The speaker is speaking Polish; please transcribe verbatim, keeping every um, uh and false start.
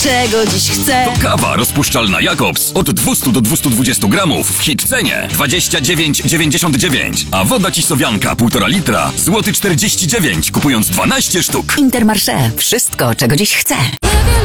czego dziś chcę. To kawa rozpuszczalna Jakobs od dwieście do dwustu dwudziestu gramów w hit cenie dwadzieścia dziewięć dziewięćdziesiąt dziewięć, a woda Cisowianka półtora litra złoty czterdzieści dziewięć, kupując dwanaście sztuk. Intermarché. Wszystko, czego dziś chcę. Nie wiem,